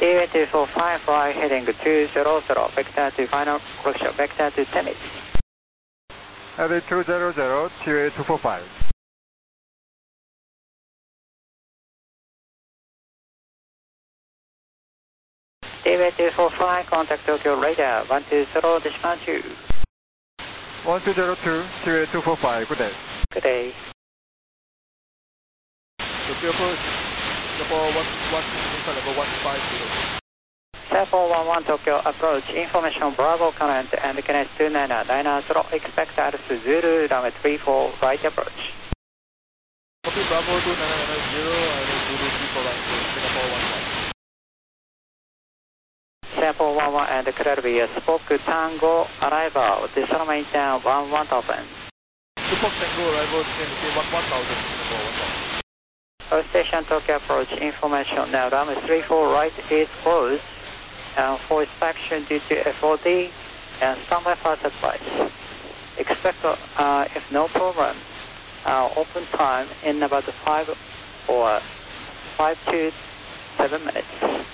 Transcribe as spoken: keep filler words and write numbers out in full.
T V two four five, fly heading two zero zero, vector to final correction, vector to Tennis. Heading two zero zero, T V two four five. T V two four five, contact Tokyo radar one two zero decimal two. one two zero two, T V two four five, good day. Good day. Tokyo approach, Singapore one one, level one five zero. Singapore one one Tokyo approach, information Bravo current and K N S two nine nine zero, expect Alpha Zulu, runway three four, right approach. Copy Bravo two nine nine zero, and Zulu three four right, Singapore one one. Singapore one one and clear via Spoke Tango, arrival, disarmament down one one thousand. Spoke Tango, arrival, one one thousand, Singapore one one. Earth Station Tokyo approach, information now, runway three four right is closed, and for inspection due to F O D, and standby for supplies. Expect, uh, if no problem, uh, open time in about five or five to seven minutes.